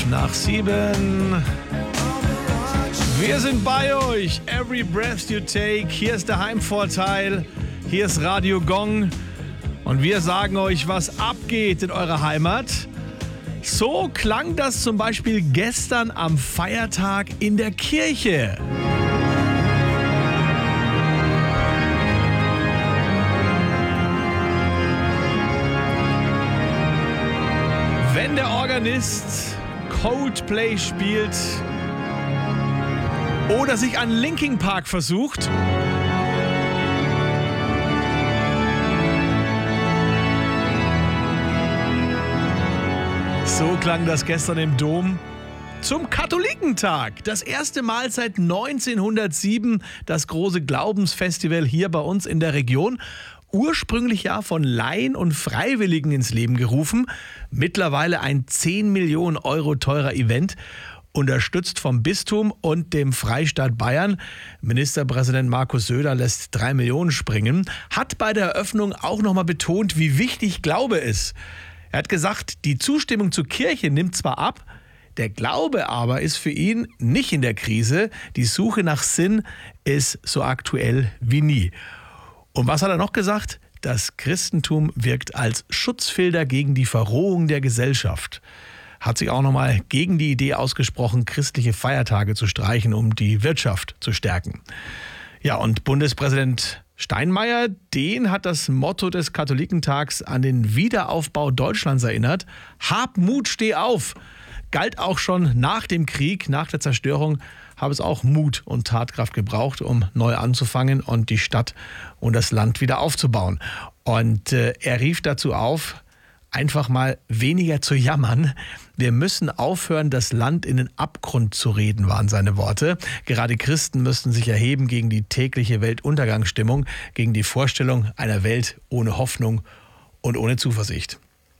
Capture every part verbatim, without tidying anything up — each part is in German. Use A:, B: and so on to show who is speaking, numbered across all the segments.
A: nach sieben. Wir sind bei euch. Every breath you take. Hier ist der Heimvorteil. Hier ist Radio Gong. Und wir sagen euch, was abgeht in eurer Heimat. So klang das zum Beispiel gestern am Feiertag in der Kirche. Wenn der Organist Coldplay spielt oder sich an Linkin Park versucht, so klang das gestern im Dom zum Katholikentag. Das erste Mal seit neunzehnhundertsieben das große Glaubensfestival hier bei uns in der Region. Ursprünglich ja von Laien und Freiwilligen ins Leben gerufen. Mittlerweile ein zehn Millionen Euro teurer Event, unterstützt vom Bistum und dem Freistaat Bayern. Ministerpräsident Markus Söder lässt drei Millionen springen. Hat bei der Eröffnung auch nochmal betont, wie wichtig Glaube ist. Er hat gesagt, die Zustimmung zur Kirche nimmt zwar ab, der Glaube aber ist für ihn nicht in der Krise. Die Suche nach Sinn ist so aktuell wie nie. Und was hat er noch gesagt? Das Christentum wirkt als Schutzfilter gegen die Verrohung der Gesellschaft. Hat sich auch nochmal gegen die Idee ausgesprochen, christliche Feiertage zu streichen, um die Wirtschaft zu stärken. Ja, und Bundespräsident Steinmeier, den hat das Motto des Katholikentags an den Wiederaufbau Deutschlands erinnert. Hab Mut, steh auf. Galt auch schon nach dem Krieg, nach der Zerstörung, habe es auch Mut und Tatkraft gebraucht, um neu anzufangen und die Stadt und das Land wieder aufzubauen. Und äh, er rief dazu auf, einfach mal weniger zu jammern. Wir müssen aufhören, das Land in den Abgrund zu reden, waren seine Worte. Gerade Christen müssten sich erheben gegen die tägliche Weltuntergangsstimmung, gegen die Vorstellung einer Welt ohne Hoffnung und ohne Zuversicht.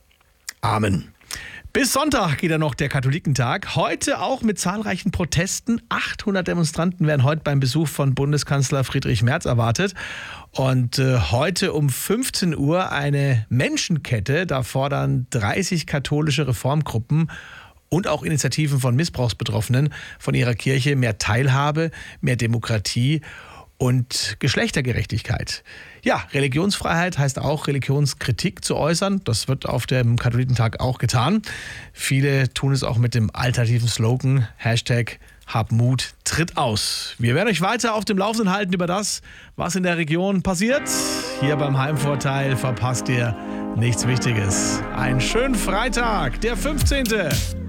A: Amen. Bis Sonntag geht dann noch der Katholikentag. Heute auch mit zahlreichen Protesten. achthundert Demonstranten werden heute beim Besuch von Bundeskanzler Friedrich Merz erwartet. Und äh, heute um fünfzehn Uhr eine Menschenkette. Da fordern dreißig katholische Reformgruppen und auch Initiativen von Missbrauchsbetroffenen von ihrer Kirche mehr Teilhabe, mehr Demokratie und Geschlechtergerechtigkeit. Ja, Religionsfreiheit heißt auch, Religionskritik zu äußern. Das wird auf dem Katholikentag auch getan. Viele tun es auch mit dem alternativen Slogan, Hashtag Hab Mut, tritt aus. Wir werden euch weiter auf dem Laufenden halten über das, was in der Region passiert. Hier beim Heimvorteil verpasst ihr nichts Wichtiges. Einen schönen Freitag, der fünfzehnte